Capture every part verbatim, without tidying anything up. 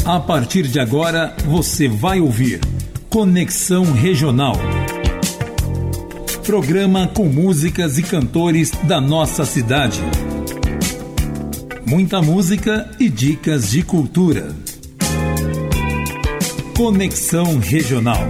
A partir de agora, você vai ouvir Conexão Regional. Programa com músicas e cantores da nossa cidade. Muita música e dicas de cultura. Conexão Regional.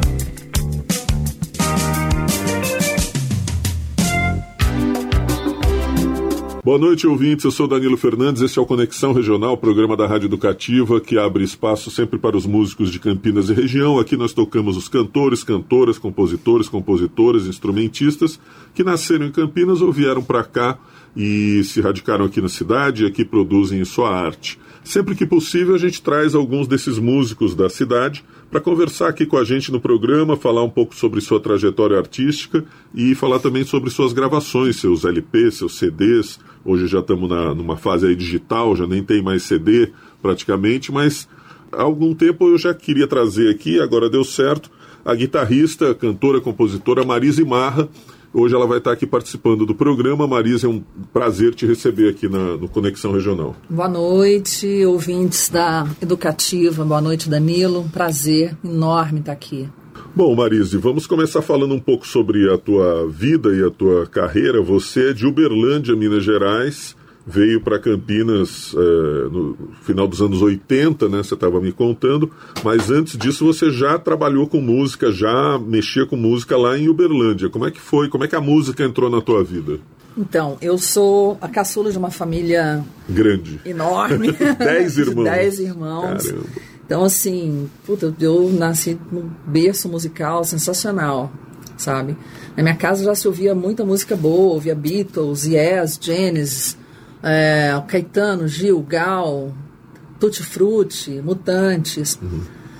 Boa noite, ouvintes. Eu sou Danilo Fernandes. Este é o Conexão Regional, programa da Rádio Educativa que abre espaço sempre para os músicos de Campinas e região. Aqui nós tocamos os cantores, cantoras, compositores, compositoras, instrumentistas que nasceram em Campinas ou vieram para cá e se radicaram aqui na cidade e aqui produzem sua arte. Sempre que possível a gente traz alguns desses músicos da cidade para conversar aqui com a gente no programa, falar um pouco sobre sua trajetória artística e falar também sobre suas gravações, seus L Ps, seus C Ds. Hoje já estamos na, numa fase aí digital, já nem tem mais C D praticamente, mas há algum tempo eu já queria trazer aqui, agora deu certo, a guitarrista, cantora, compositora Marise Marra. Hoje ela vai estar aqui participando do programa. Marise, é um prazer te receber aqui na, no Conexão Regional. Boa noite, ouvintes da Educativa. Boa noite, Danilo. Um prazer enorme estar aqui. Bom, Marise, vamos começar falando um pouco sobre a tua vida e a tua carreira. Você é de Uberlândia, Minas Gerais, veio para Campinas é, no final dos anos oitenta, né? Você estava me contando, mas antes disso você já trabalhou com música, já mexia com música lá em Uberlândia. Como é que foi? Como é que a música entrou na tua vida? Então, eu sou a caçula de uma família grande, enorme. Dez irmãos. Dez irmãos. Caramba. Então, assim, puta, eu nasci num berço musical sensacional, sabe? Na minha casa já se ouvia muita música boa, ouvia Beatles, Yes, Genesis, é, Caetano, Gil, Gal, Tutti Frutti, Mutantes. Uhum.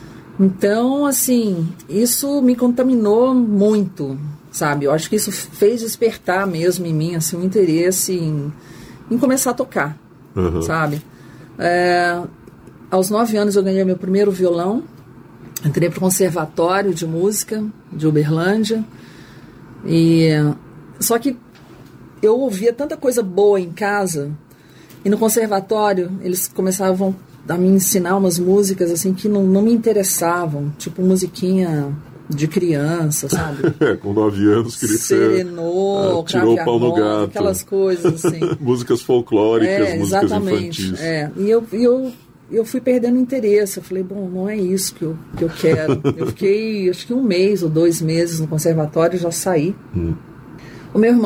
Então, assim, isso me contaminou muito, sabe? Eu acho que isso fez despertar mesmo em mim, assim, um interesse em, em começar a tocar, uhum. sabe? É, aos nove anos eu ganhei meu primeiro violão, entrei para o Conservatório de Música de Uberlândia, e só que eu ouvia tanta coisa boa em casa, e no conservatório eles começavam a me ensinar umas músicas assim que não, não me interessavam, tipo musiquinha de criança, sabe? Com nove anos queria ser... Serenô, ah, tirou o pau no gato. Aquelas coisas assim. Músicas folclóricas, é, músicas exatamente, infantis. É, e eu... E eu eu fui perdendo interesse, eu falei, bom, não é isso que eu, que eu quero. Eu fiquei, acho que um mês ou dois meses no conservatório e já saí. Hum. O meu irmão